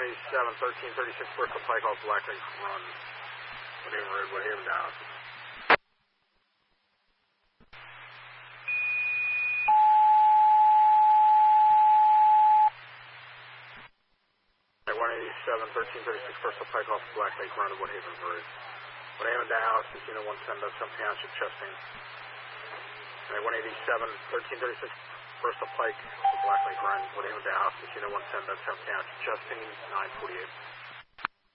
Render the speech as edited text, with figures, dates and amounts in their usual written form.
187, 1336 Bristol Pike off Black Lake Run. Woodhaven Road, Woodhaven, Dallas. 187, 1336 Bristol Pike off Black Lake Run, Woodhaven Road. Woodhaven, Dallas, Casino 110, that's some township chesting. 187, 1336 Bristol Pike off Black Lake Run, Woodhaven, Dallas, Casino 110, that's some township chesting, 948.